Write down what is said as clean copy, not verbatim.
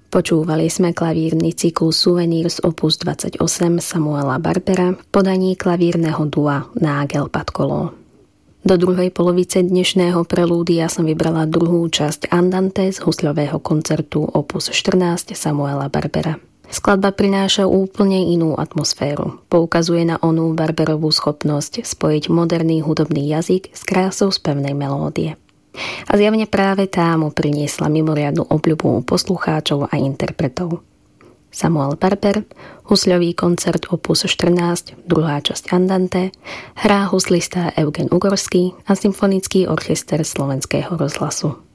Počúvali sme klavírny cyklus Souvenirs opus 28 Samuela Barbera v podaní klavírneho dua Nágel Pat Colo. Do druhej polovice dnešného prelúdia som vybrala druhú časť Andante z husľového koncertu opus 14 Samuela Barbera. Skladba prináša úplne inú atmosféru. Poukazuje na onú Barberovú schopnosť spojiť moderný hudobný jazyk s krásou spevnej melódie. A zjavne práve tá mu priniesla mimoriadnu obľubu poslucháčov a interpretov. Samuel Barber, husľový koncert opus 14, druhá časť Andante, hrá huslista Eugen Ugorský a Symfonický orchester Slovenského rozhlasu.